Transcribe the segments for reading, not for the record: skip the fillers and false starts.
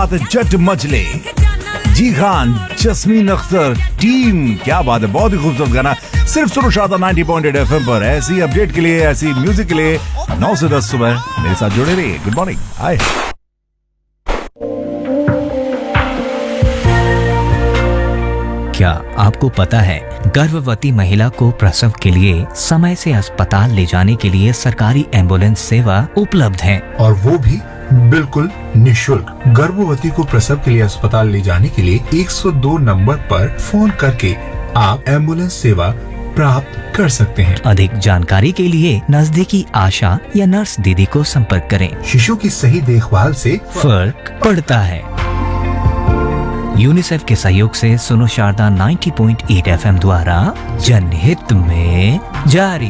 बात है, जट मजले, जी खान, जस्मीन अख्तर, टीम, क्या बात है, बहुत ही खूबसूरत गाना। सिर्फ सुनो शादा 90.8 FM पर। ऐसी अपडेट के लिए, ऐसी म्यूजिक के लिए 9 से 10 सुबह मेरे साथ जुड़े रहिए। Good morning. हाय। क्या आपको पता है गर्भवती महिला को प्रसव के लिए समय से अस्पताल ले जाने के लिए सरकारी एम्बुलेंस सेवा उपलब्ध है, और वो भी बिल्कुल निःशुल्क। गर्भवती को प्रसव के लिए अस्पताल ले जाने के लिए 102 नंबर पर फोन करके आप एम्बुलेंस सेवा प्राप्त कर सकते हैं। अधिक जानकारी के लिए नजदीकी आशा या नर्स दीदी को संपर्क करें। शिशु की सही देखभाल से फर्क पड़ता है। यूनिसेफ के सहयोग से सुनो शारदा 90.8 FM द्वारा जनहित में जारी।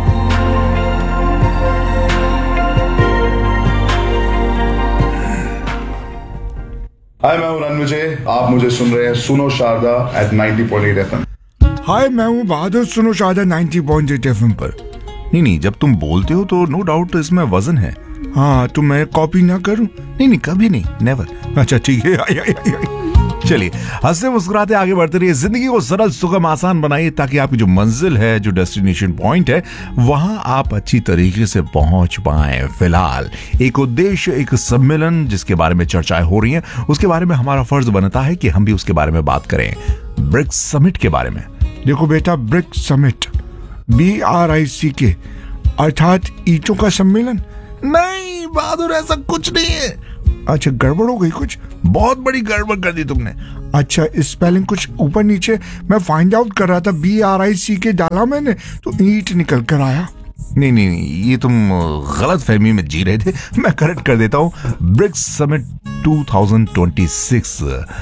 हाय, मैं हूं रणविजय। आप मुझे सुन रहे हैं सुनो शारदा एट 90.8 FM। हाय, मैं हूँ बहादुर। सुनो शारदा 90.8 FM पर। नहीं, जब तुम बोलते हो तो नो डाउट इसमें वजन है। हाँ, तो मैं कॉपी ना करूं? नहीं, कभी नहीं, नेवर। अच्छा ठीक है। चलिए, हंसते मुस्कुराते आगे बढ़ते रहिए। जिंदगी को सरल, सुगम, आसान बनाइए ताकि आपकी जो मंजिल है, जो डेस्टिनेशन पॉइंट है, वहां आप अच्छी तरीके से पहुंच पाएं। फिलहाल एक उद्देश्य, एक सम्मेलन जिसके बारे में चर्चाएं हो रही हैं, उसके बारे में हमारा फर्ज बनता है कि हम भी उसके बारे में बात करें। ब्रिक्स समिट के बारे में। देखो बेटा, ब्रिक्स समिट, BRICK अर्थात ईंटों का सम्मेलन। नहीं बहादुर, ऐसा कुछ नहीं है। अच्छा, गड़बड़ हो गई कुछ? बहुत बड़ी गड़बड़ कर दी तुमने। अच्छा, स्पेलिंग कुछ ऊपर नीचे मैं फाइंड आउट कर रहा था। BRICK डाला मैंने तो ईंट निकल कर आया। नहीं, ये तुम गलत फहमी में जी रहे थे। मैं करेक्ट कर देता हूँ। ब्रिक्स समिट 2026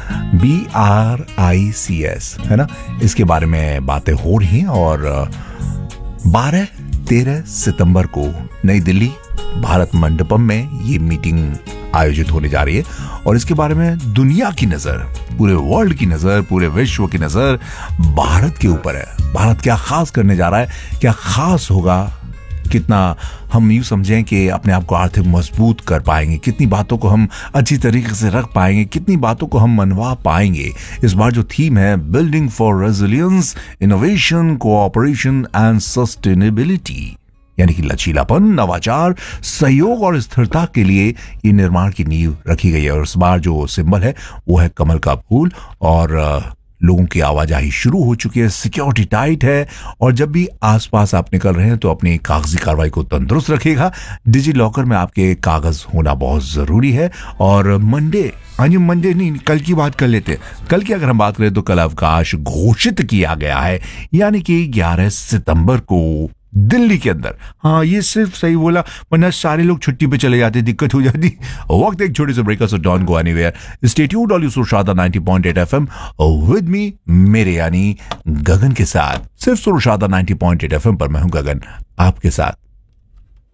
BRICS है ना, इसके बारे में बातें हो रही हैं और 12-13 सितंबर को नई दिल्ली भारत मंडपम में ये मीटिंग आयोजित होने जा रही है और इसके बारे में दुनिया की नजर, पूरे वर्ल्ड की नजर, पूरे विश्व की नजर भारत के ऊपर है। भारत क्या खास करने जा रहा है, क्या खास होगा, कितना हम यूं समझें कि अपने आप को आर्थिक मजबूत कर पाएंगे, कितनी बातों को हम अच्छी तरीके से रख पाएंगे, कितनी बातों को हम मनवा पाएंगे। इस बार जो थीम है, building for resilience, innovation, cooperation and sustainability, यानी कि लचीलापन, नवाचार, सहयोग और स्थिरता के लिए ये निर्माण की नींव रखी गई है। और इस बार जो सिंबल है वो है कमल का फूल और लोगों की आवाजाही शुरू हो चुकी है। सिक्योरिटी टाइट है और जब भी आसपास आप निकल रहे हैं तो अपनी कागजी कार्रवाई को तंदुरुस्त रखिएगा। डिजी लॉकर में आपके कागज होना बहुत जरूरी है। और मंडे नहीं, कल की बात कर लेते हैं। कल की अगर हम बात करें तो कल अवकाश घोषित किया गया है, यानी कि 11 सितंबर को दिल्ली के अंदर। हाँ, ये सिर्फ सही बोला, वरना सारे लोग छुट्टी पे चले जाते, दिक्कत हो जाती। वक्त एक छोटे से break, so don't go anywhere. Stay tuned on सुनो शारदा 90.8 FM विद मी, मेरे यानी गगन के साथ। सिर्फ सुनो शारदा 90.8 FM पर मैं हूं गगन आपके साथ।